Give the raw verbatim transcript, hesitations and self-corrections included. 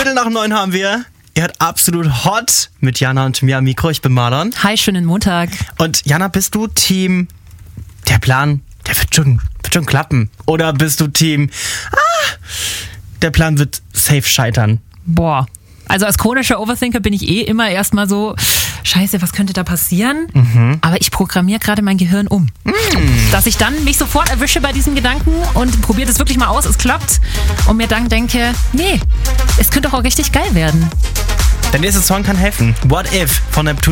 Viertel nach neun haben wir. Ihr hört absolut hot mit Jana und mir am Mikro. Ich bin Marlon. Hi, schönen Montag. Und Jana, bist du Team, der Plan, der wird schon, wird schon klappen? Oder bist du Team, ah, der Plan wird safe scheitern? Boah, also als chronischer Overthinker bin ich eh immer erstmal so, scheiße, was könnte da passieren? Mhm. Aber ich programmiere gerade mein Gehirn um. Mhm. Dass ich dann mich sofort erwische bei diesen Gedanken und probiere das wirklich mal aus, es klappt. Und mir dann denke, nee, es könnte doch auch richtig geil werden. Der nächste Song kann helfen. What If von Neptun.